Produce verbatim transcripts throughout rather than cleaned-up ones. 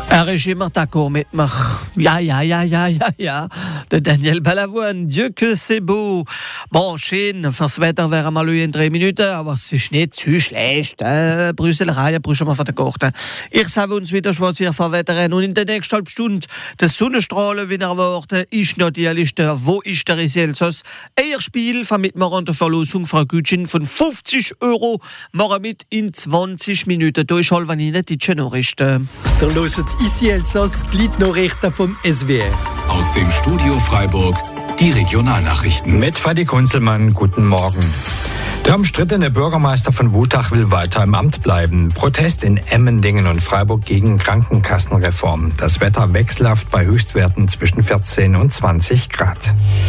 Er ist immer d'accord mit mir. Ja, ja, ja, ja, ja, ja. Der Daniel Balavoine, Dieu que c'est beau. Bon, schön, fürs Wetter wären wir in drei Minuten, aber es ist nicht zu schlecht. Äh, Brüsselerei, brüchen wir von der Garten. Ich sage uns wieder, was hier verwettern. Und in der nächsten halben Stunde, der Sonnenstrahlen, wie erwartet, ist noch die Liste, wo ist der Elsass? Ihr Spiel vermitteln wir an der Verlosung Frau Gütschin von fünfzig Euro. Machen mit in zwanzig Minuten. Da ist halt, wenn ich nicht die Nachrichten. Der loset Ici Elsass, Gliednachrichten vom S W R. Aus dem Studio Freiburg, die Regionalnachrichten. Mit Fadi Kunzelmann, guten Morgen. Der umstrittene Bürgermeister von Wutach will weiter im Amt bleiben. Protest in Emmendingen und Freiburg gegen Krankenkassenreform. Das Wetter wechselhaft bei Höchstwerten zwischen vierzehn und zwanzig Grad.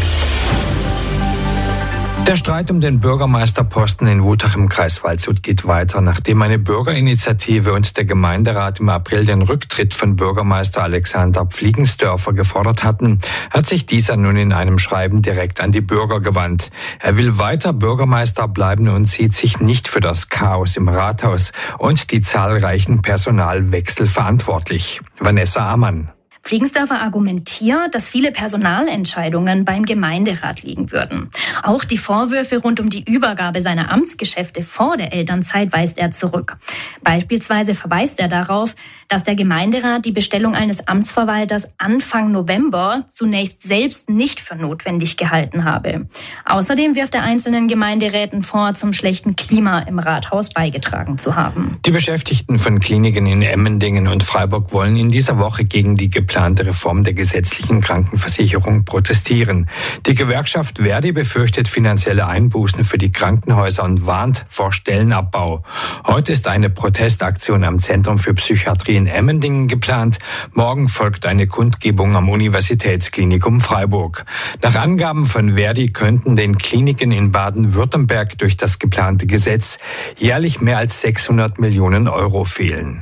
Der Streit um den Bürgermeisterposten in Wutach im Kreis Waldshut geht weiter. Nachdem eine Bürgerinitiative und der Gemeinderat im April den Rücktritt von Bürgermeister Alexander Pfliegensdörfer gefordert hatten, hat sich dieser nun in einem Schreiben direkt an die Bürger gewandt. Er will weiter Bürgermeister bleiben und sieht sich nicht für das Chaos im Rathaus und die zahlreichen Personalwechsel verantwortlich. Vanessa Ammann. Pfliegensdörfer argumentiert, dass viele Personalentscheidungen beim Gemeinderat liegen würden. Auch die Vorwürfe rund um die Übergabe seiner Amtsgeschäfte vor der Elternzeit weist er zurück. Beispielsweise verweist er darauf, dass der Gemeinderat die Bestellung eines Amtsverwalters Anfang November zunächst selbst nicht für notwendig gehalten habe. Außerdem wirft er einzelnen Gemeinderäten vor, zum schlechten Klima im Rathaus beigetragen zu haben. Die Beschäftigten von Kliniken in Emmendingen und Freiburg wollen in dieser Woche gegen die geplante Reform der gesetzlichen Krankenversicherung protestieren. Die Gewerkschaft Verdi befürchtet finanzielle Einbußen für die Krankenhäuser und warnt vor Stellenabbau. Heute ist eine Protestaktion am Zentrum für Psychiatrie in Emmendingen geplant. Morgen folgt eine Kundgebung am Universitätsklinikum Freiburg. Nach Angaben von Verdi könnten den Kliniken in Baden-Württemberg durch das geplante Gesetz jährlich mehr als sechshundert Millionen Euro fehlen.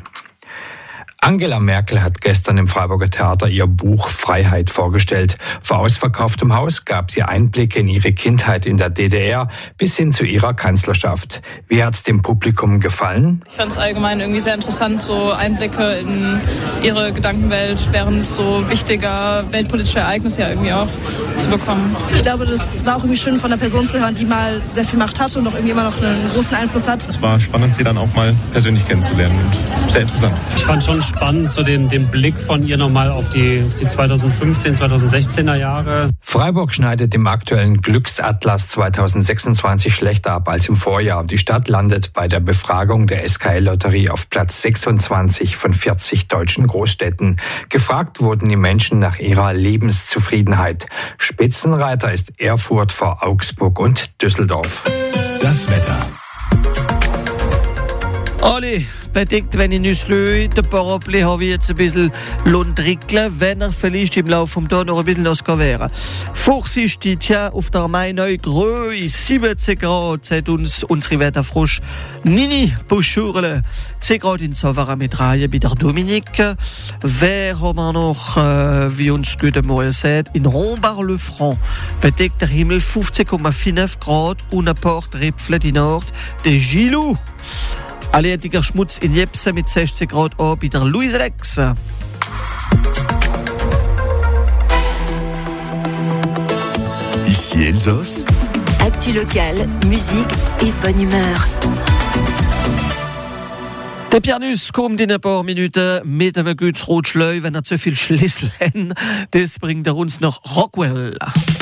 Angela Merkel hat gestern im Freiburger Theater ihr Buch Freiheit vorgestellt. Vor ausverkauftem Haus gab sie Einblicke in ihre Kindheit in der D D R bis hin zu ihrer Kanzlerschaft. Wie hat's dem Publikum gefallen? Ich fand es allgemein irgendwie sehr interessant, so Einblicke in ihre Gedankenwelt während so wichtiger weltpolitischer Ereignisse ja irgendwie auch zu bekommen. Ich glaube, das war auch irgendwie schön von einer Person zu hören, die mal sehr viel Macht hatte und auch irgendwie immer noch einen großen Einfluss hat. Es war spannend, sie dann auch mal persönlich kennenzulernen und sehr interessant. Ich fand schon spannend, so den, den Blick von ihr nochmal auf die, auf die zweitausendfünfzehn, zweitausendsechzehner Jahre. Freiburg schneidet im aktuellen Glücksatlas zweitausendsechsundzwanzig schlechter ab als im Vorjahr. Die Stadt landet bei der Befragung der S K L-Lotterie auf Platz sechsundzwanzig von vierzig deutschen Großstädten. Gefragt wurden die Menschen nach ihrer Lebenszufriedenheit. Spitzenreiter ist Erfurt vor Augsburg und Düsseldorf. Das Wetter. Alle, bedeckt, wenn ich nicht löse, der Parapluie habe ich jetzt ein bisschen Lundrickeln, wenn er vielleicht im Laufe des Tages noch ein bisschen nass wäre. Vorsichtig, tja, auf der Mainau Gröi, siebzehn Grad, sagt uns unsere Wetterfrosch Nini Buschurle. zehn Grad in Zavara mit Reihe bei der Dominique. Wer haben wir noch, äh, wie uns gute Morgen sagt, in Rombar-le-Franc. Bedeckt der Himmel fünfzehn Komma fünf Grad und ein paar Tripfel in Nord de Gilou. Allerdings Schmutz in Jepsen mit sechzehn Grad an bei der Louise Lex. Ici Elsass. Actu locale, musique et bonne humeur. Der Pianus kommt in ein paar Minuten mit einem guten Rotschleu, wenn er zu viel Schlüssel hat. Das bringt er uns nach Rockwell.